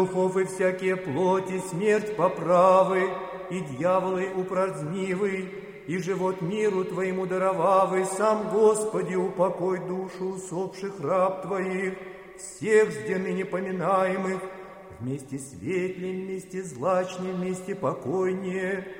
Духов и всякие плоти, смерть поправы, и дьяволы упразднивы, и живот миру Твоему даровавы, сам, Господи, упокой душу усопших раб Твоих, всех с ныне поминаемых, вместе светлем, вместе злачнем, вместе покойнее,